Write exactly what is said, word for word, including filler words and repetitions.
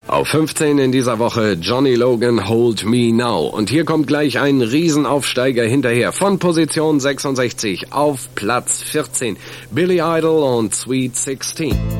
Auf fünfzehn in dieser Woche Johnny Logan, Hold Me Now. Und hier kommt gleich ein Riesenaufsteiger hinterher. Von Position sechsundsechzig auf Platz vierzehn. Billy Idol und Sweet sixteen.